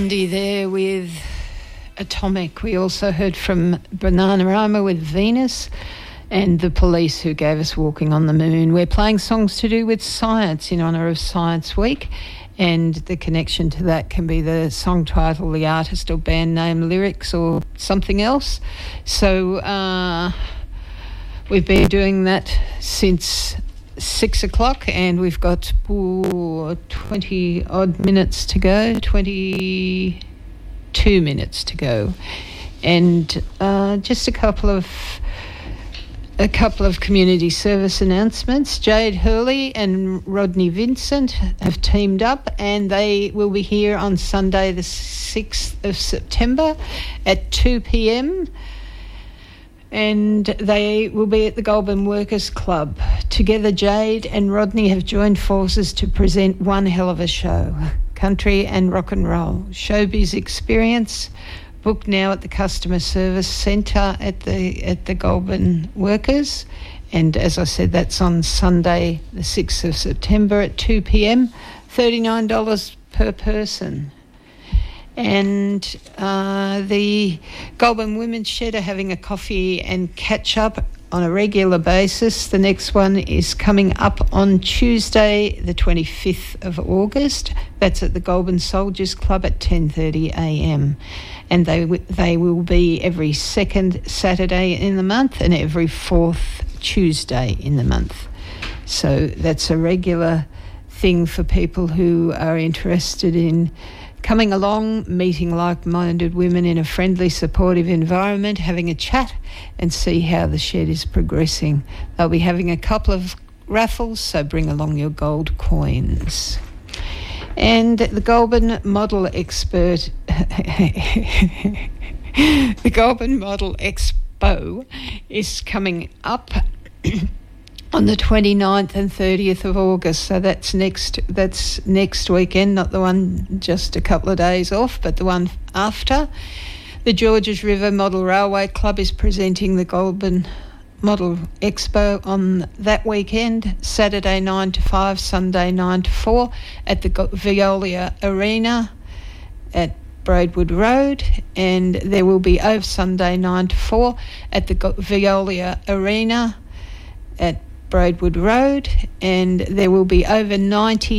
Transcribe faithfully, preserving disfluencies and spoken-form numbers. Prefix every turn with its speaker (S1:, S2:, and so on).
S1: Andy there with Atomic. We also heard from Bananarama with Venus and The Police, who gave us Walking on the Moon. We're playing songs to do with science in honour of Science Week, and the connection to that can be the song title, the artist or band name, lyrics or something else. So uh, we've been doing that since six o'clock, and we've got ooh, twenty odd minutes to go, twenty-two minutes to go, and uh, just a couple of a couple of community service announcemements. Jade Hurley and Rodney Vincent have teamed up, and they will be here on Sunday the sixth of September at two p.m. and they will be at the Goulburn Workers Club. Together, Jade and Rodney have joined forces to present one hell of a show, country and rock and roll. Showbiz experience. Book now at the Customer Service Centre at the at the Goulburn Workers. And as I said, that's on Sunday the sixth of September at two p.m, thirty-nine dollars per person. And uh, the Goulburn Women's Shed are having a coffee and catch-up on a regular basis. The next one is coming up on Tuesday, the twenty-fifth of August. That's at the Goulburn Soldiers Club at ten thirty a.m. And they w- they will be every second Saturday in the month and every fourth Tuesday in the month. So that's a regular thing for people who are interested in coming along, meeting like-minded women in a friendly, supportive environment, having a chat and see how the shed is progressing. They'll be having a couple of raffles, so bring along your gold coins. And the Goulburn Model Expert, the Goulburn Model Expo is coming up on the twenty-ninth and thirtieth of August, so that's next that's next weekend, not the one just a couple of days off, but the one after. The Georges River Model Railway Club is presenting the Goulburn Model Expo on that weekend, Saturday nine to five, Sunday nine to four, at the Veolia Arena at Braidwood Road, and there will be over Sunday nine to four at the Veolia Arena at Braidwood Road, and there will be over ninety